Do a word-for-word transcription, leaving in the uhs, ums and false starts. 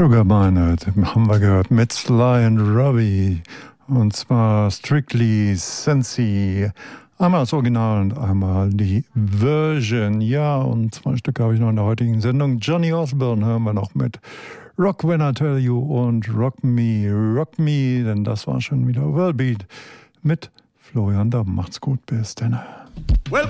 Sugar Minot haben wir gehört mit Sly and Robbie. Und zwar Strictly Sensi. Einmal das Original und einmal die Version. Ja, und zwei Stücke habe ich noch in der heutigen Sendung. Johnny Osbourne hören wir noch mit Rock When I Tell You und Rock Me, Rock Me, denn das war schon wieder Worldbeat mit Florian Damm. Macht's gut, bis dann. Well,